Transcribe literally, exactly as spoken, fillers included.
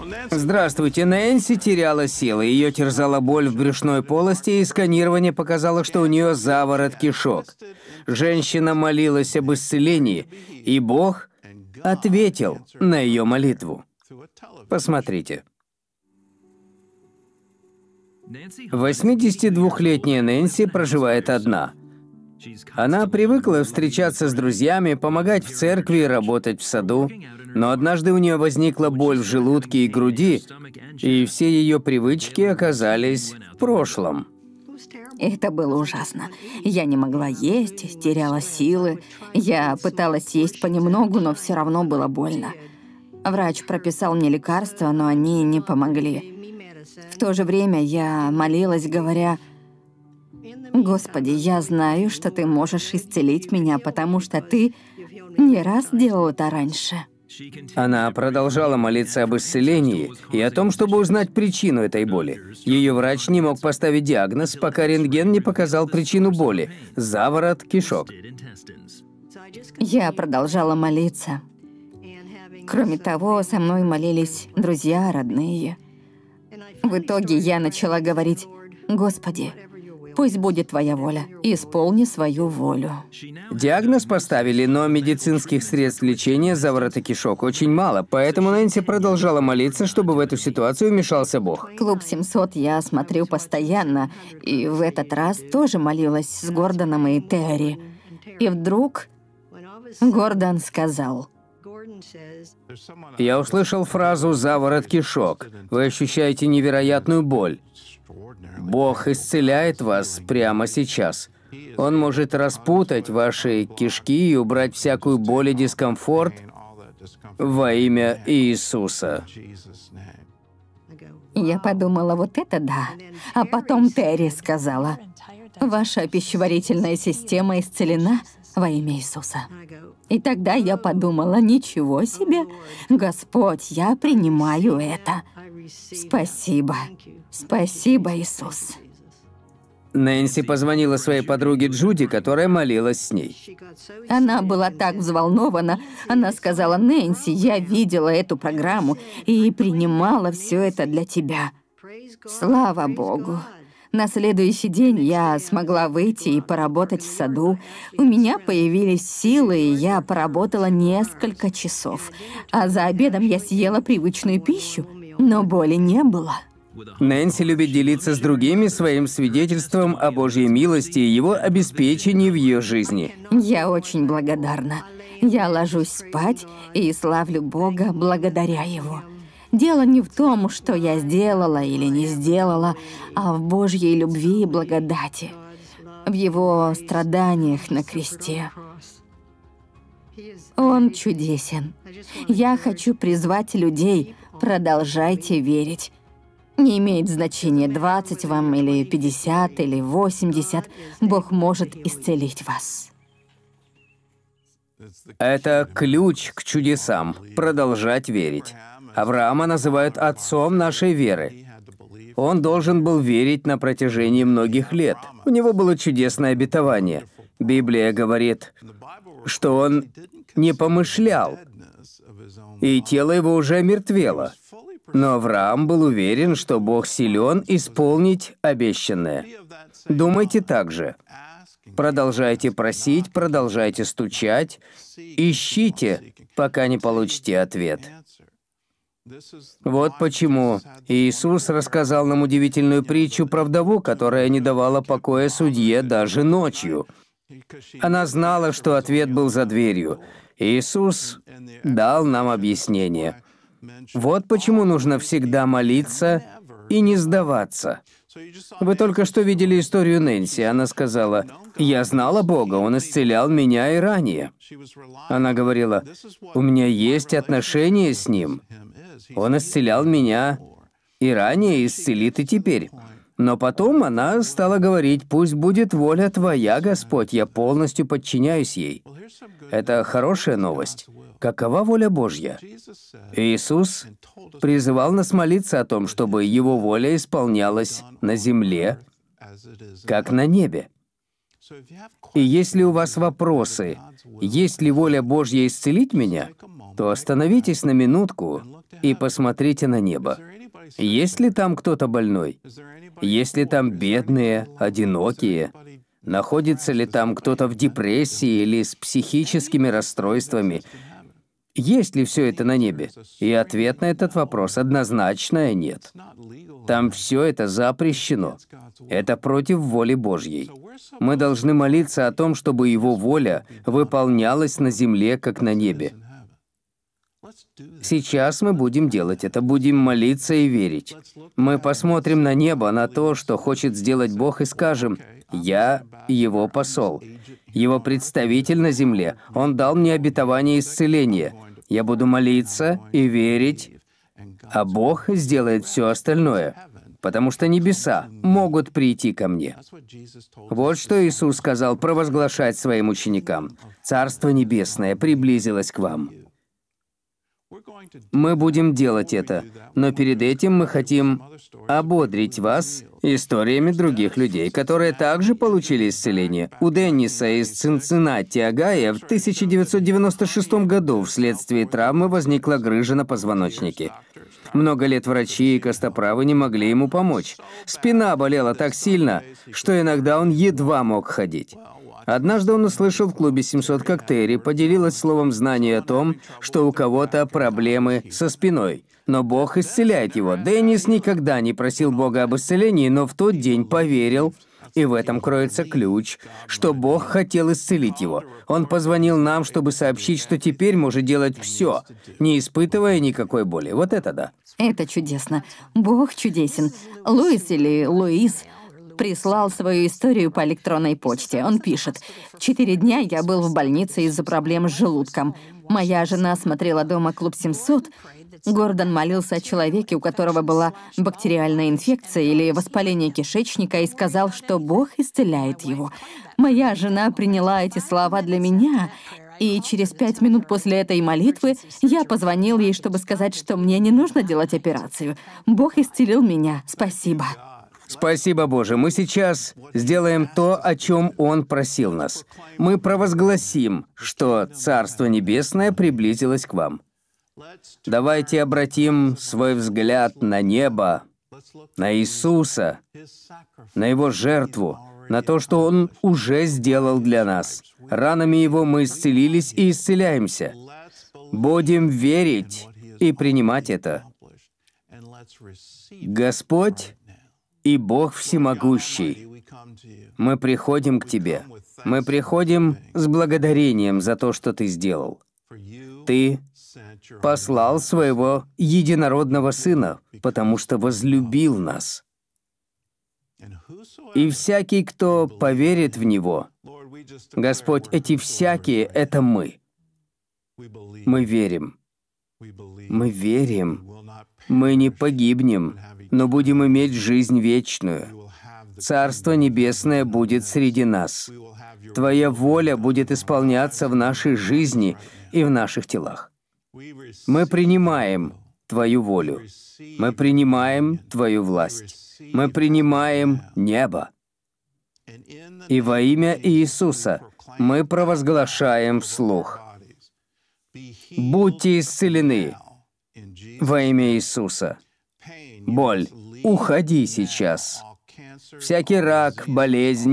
Здравствуйте. Нэнси теряла силы, ее терзала боль в брюшной полости, и сканирование показало, что у нее заворот кишок. Женщина молилась об исцелении, и Бог ответил на ее молитву. Посмотрите. восьмидесятидвухлетняя Нэнси проживает одна. Она привыкла встречаться с друзьями, помогать в церкви и работать в саду. Но однажды у нее возникла боль в желудке и груди, и все ее привычки оказались в прошлом. Это было ужасно. Я не могла есть, теряла силы. Я пыталась есть понемногу, но все равно было больно. Врач прописал мне лекарства, но они не помогли. В то же время я молилась, говоря: «Господи, я знаю, что Ты можешь исцелить меня, потому что Ты не раз делал это раньше». Она продолжала молиться об исцелении и о том, чтобы узнать причину этой боли. Ее врач не мог поставить диагноз, пока рентген не показал причину боли – заворот кишок. Я продолжала молиться. Кроме того, со мной молились друзья, родные. В итоге я начала говорить: «Господи, пусть будет Твоя воля, исполни свою волю». Диагноз поставили, но медицинских средств лечения заворота кишок очень мало, поэтому Нэнси продолжала молиться, чтобы в эту ситуацию вмешался Бог. Клуб семьсот я смотрю постоянно, и в этот раз тоже молилась с Гордоном и Терри. И вдруг Гордон сказал: Я услышал фразу «заворот кишок». Вы ощущаете невероятную боль. Бог исцеляет вас прямо сейчас. Он может распутать ваши кишки и убрать всякую боль и дискомфорт во имя Иисуса. Я подумала: вот это да. А потом Терри сказала: «Ваша пищеварительная система исцелена во имя Иисуса». И тогда я подумала: ничего себе, Господь, я принимаю это. Спасибо. Спасибо, Иисус. Нэнси позвонила своей подруге Джуди, которая молилась с ней. Она была так взволнована. Она сказала: «Нэнси, я видела эту программу и принимала все это для тебя». Слава Богу. На следующий день я смогла выйти и поработать в саду. У меня появились силы, и я поработала несколько часов. А за обедом я съела привычную пищу, но боли не было. Нэнси любит делиться с другими своим свидетельством о Божьей милости и Его обеспечении в ее жизни. Я очень благодарна. Я ложусь спать и славлю Бога благодаря Его. Дело не в том, что я сделала или не сделала, а в Божьей любви и благодати, в Его страданиях на кресте. Он чудесен. Я хочу призвать людей: продолжайте верить. Не имеет значения, двадцать вам или пятьдесят или восемьдесят, Бог может исцелить вас. Это ключ к чудесам – продолжать верить. Авраама называют отцом нашей веры. Он должен был верить на протяжении многих лет. У него было чудесное обетование. Библия говорит, что он не помышлял, и тело его уже омертвело. Но Авраам был уверен, что Бог силен исполнить обещанное. Думайте так же. Продолжайте просить, продолжайте стучать, ищите, пока не получите ответ. Вот почему Иисус рассказал нам удивительную притчу про вдову, которая не давала покоя судье даже ночью. Она знала, что ответ был за дверью. Иисус дал нам объяснение. Вот почему нужно всегда молиться и не сдаваться. Вы только что видели историю Нэнси. Она сказала: «Я знала Бога, Он исцелял меня и ранее». Она говорила: «У меня есть отношения с Ним. Он исцелял меня и ранее, исцелит и теперь». Но потом она стала говорить: «Пусть будет воля Твоя, Господь, я полностью подчиняюсь ей». Это хорошая новость. Какова воля Божья? Иисус призывал нас молиться о том, чтобы Его воля исполнялась на земле, как на небе. И если у вас вопросы, есть ли воля Божья исцелить меня, то остановитесь на минутку и посмотрите на небо. Есть ли там кто-то больной? Есть ли там бедные, одинокие? Находится ли там кто-то в депрессии или с психическими расстройствами? Есть ли все это на небе? И ответ на этот вопрос однозначно нет. Там все это запрещено. Это против воли Божьей. Мы должны молиться о том, чтобы Его воля выполнялась на земле, как на небе. Сейчас мы будем делать это, будем молиться и верить. Мы посмотрим на небо, на то, что хочет сделать Бог, и скажем: «Я Его посол, Его представитель на земле. Он дал мне обетование исцеления. Я буду молиться и верить, а Бог сделает все остальное, потому что небеса могут прийти ко мне». Вот что Иисус сказал провозглашать своим ученикам: «Царство Небесное приблизилось к вам». Мы будем делать это, но перед этим мы хотим ободрить вас историями других людей, которые также получили исцеление. У Денниса из Цинциннати, Огайо, в тысяча девятьсот девяносто шестом году вследствие травмы возникла грыжа на позвоночнике. Много лет врачи и костоправы не могли ему помочь. Спина болела так сильно, что иногда он едва мог ходить. Однажды он услышал в клубе семьсот как Терри поделилась словом знания о том, что у кого-то проблемы со спиной. Но Бог исцеляет его. Деннис никогда не просил Бога об исцелении, но в тот день поверил, и в этом кроется ключ, что Бог хотел исцелить его. Он позвонил нам, чтобы сообщить, что теперь может делать все, не испытывая никакой боли. Вот это да. Это чудесно. Бог чудесен. Луис или Луис прислал свою историю по электронной почте. Он пишет: «Четыре дня я был в больнице из-за проблем с желудком. Моя жена смотрела дома «Клуб семьсот». Гордон молился о человеке, у которого была бактериальная инфекция или воспаление кишечника, и сказал, что Бог исцеляет его. Моя жена приняла эти слова для меня, и через пять минут после этой молитвы я позвонил ей, чтобы сказать, что мне не нужно делать операцию. Бог исцелил меня. Спасибо». Спасибо, Боже. Мы сейчас сделаем то, о чем Он просил нас. Мы провозгласим, что Царство Небесное приблизилось к вам. Давайте обратим свой взгляд на небо, на Иисуса, на Его жертву, на то, что Он уже сделал для нас. Ранами Его мы исцелились и исцеляемся. Будем верить и принимать это. Господь и Бог Всемогущий, мы приходим к Тебе. Мы приходим с благодарением за то, что Ты сделал. Ты послал Своего единородного Сына, потому что возлюбил нас. И всякий, кто поверит в Него, Господь, эти всякие — это мы. Мы верим. Мы верим. Мы не погибнем, но будем иметь жизнь вечную. Царство Небесное будет среди нас. Твоя воля будет исполняться в нашей жизни и в наших телах. Мы принимаем Твою волю. Мы принимаем Твою власть. Мы принимаем небо. И во имя Иисуса мы провозглашаем вслух: будьте исцелены во имя Иисуса. Боль, уходи сейчас. Всякий рак, болезнь,